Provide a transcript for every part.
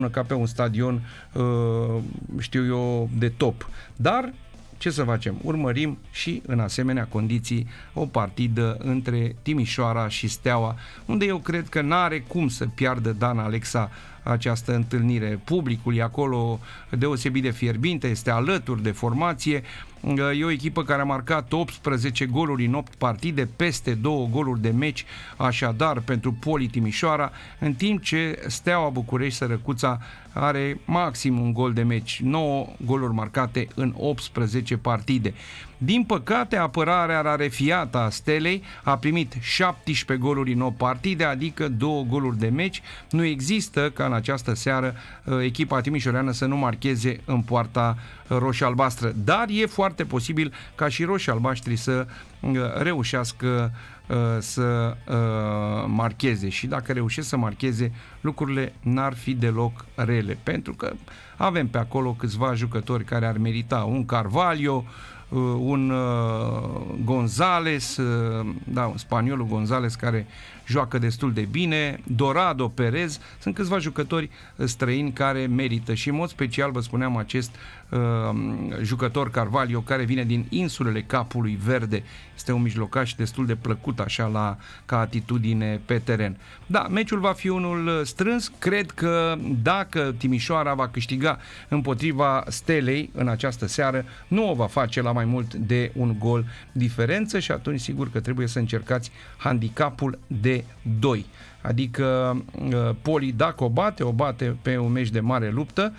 ca pe un stadion, știu eu, de top. Dar ce să facem? Urmărim și în asemenea condiții o partidă între Timișoara și Steaua, unde eu cred că n-are cum să piardă Dan Alexa această întâlnire. Publicul e acolo deosebit de fierbinte, este alături de formație. E o echipă care a marcat 18 goluri în 8 partide, peste 2 goluri de meci, așadar pentru Poli Timișoara, în timp ce Steaua București Sărăcuța are maxim un gol de meci, 9 goluri marcate în 18 partide. Din păcate, apărarea rarefiată a Stelei a primit 17 goluri în 8 partide, adică 2 goluri de meci. Nu există ca în această seară echipa timișoreană să nu marcheze în poarta roșie-albastră, dar e foarte posibil ca și roșii-albaștri să reușească să marcheze, și dacă reușesc să marcheze, lucrurile n-ar fi deloc rele, pentru că avem pe acolo câțiva jucători care ar merita, un Carvalho, un González, da, spaniolul González, care joacă destul de bine, Dorado, Perez, sunt câțiva jucători străini care merită, și în mod special vă spuneam acest jucător Carvalho, care vine din insulele Capului Verde, este un mijlocaș destul de plăcut așa ca atitudine pe teren. Da, meciul va fi unul strâns, cred că dacă Timișoara va câștiga împotriva Stelei în această seară, nu o va face la mai mult de un gol diferență, și atunci sigur că trebuie să încercați handicapul de 2. Adică Poli, dacă o bate pe un meci de mare luptă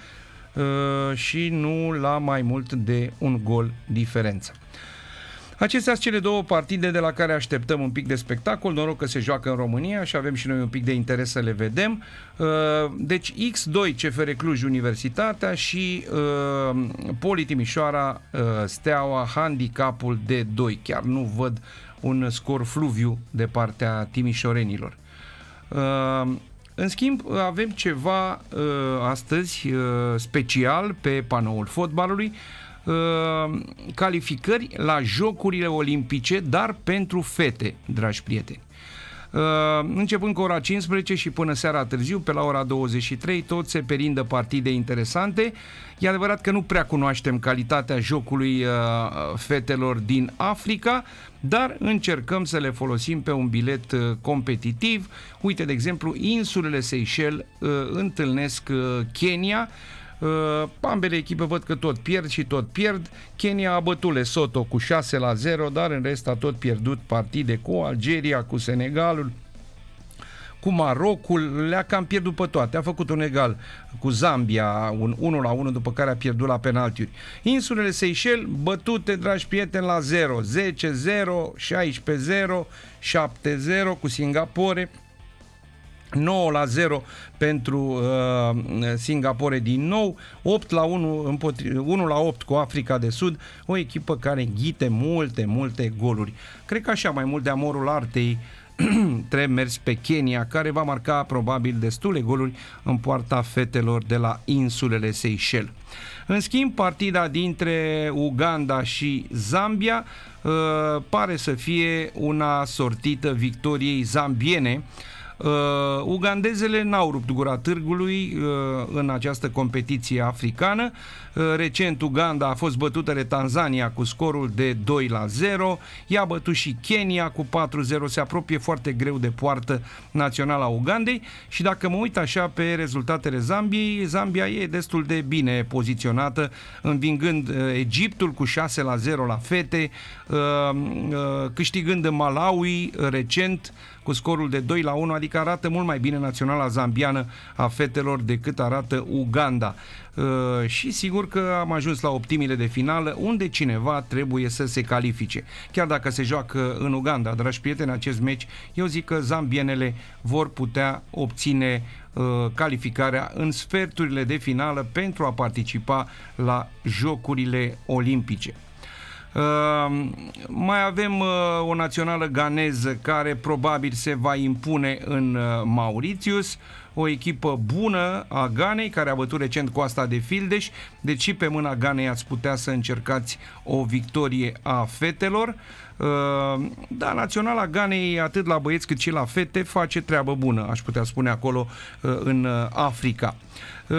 și nu la mai mult de un gol diferență. Acestea sunt cele două partide de la care așteptăm un pic de spectacol. Noroc că se joacă în România și avem și noi un pic de interes să le vedem. Deci X2 CFR Cluj Universitatea și Poli Timișoara Steaua, handicapul de 2. Chiar nu văd un scor fluviu de partea timișorenilor. În schimb, avem ceva astăzi special pe panoul fotbalului. Calificări la Jocurile Olimpice, dar pentru fete, dragi prieteni. Începând cu ora 15 și până seara târziu, pe la ora 23, tot se perindă partide interesante. E adevărat că nu prea cunoaștem calitatea jocului fetelor din Africa, dar încercăm să le folosim pe un bilet competitiv. Uite, de exemplu, insulele Seychelles întâlnesc Kenya. Ambele echipe văd că tot pierd și tot pierd. Kenya a bătut Lesotho cu 6-0, dar în rest a tot pierdut partide cu Algeria, cu Senegalul, cu Marocul, le-a cam pierdut pe toate. A făcut un egal cu Zambia, un 1-1, după care a pierdut la penaltiuri. Insulele Seychelles bătute, dragi prieteni, la 0, 10-0, 16-0, 7-0 cu Singapore, 9-0 pentru Singapore din nou, 1-8 cu Africa de Sud, o echipă care ghite multe goluri. Cred că așa, mai mult de amorul artei, trebuie mers pe Kenya, care va marca probabil destule goluri în poarta fetelor de la insulele Seychelles. În schimb, partida dintre Uganda și Zambia pare să fie una sortită victoriei zambiene. Ugandezele n-au rupt gura târgului în această competiție africană. Recent Uganda a fost bătută de Tanzania cu scorul de 2-0, i-a bătut și Kenya cu 4-0, se apropie foarte greu de poartă naționala Ugandei, și dacă mă uit așa pe rezultatele Zambiei, Zambia e destul de bine poziționată, învingând Egiptul cu 6-0 la fete, câștigând în Malawi recent cu scorul de 2-1, adică arată mult mai bine naționala zambiană a fetelor decât arată Uganda. Și sigur că am ajuns la optimile de finală, unde cineva trebuie să se califice. Chiar dacă se joacă în Uganda, dragi prieteni, acest meci, eu zic că zambienele vor putea obține calificarea în sferturile de finală pentru a participa la Jocurile Olimpice. Mai avem o națională ganeză care probabil se va impune în Mauritius, o echipă bună a Ganei, care a bătut recent Coasta de Fildeș, deci și pe mâna Ganei ați putea să încercați o victorie a fetelor. Da, naționala Ganei, atât la băieți cât și la fete, face treabă bună, aș putea spune acolo în Africa.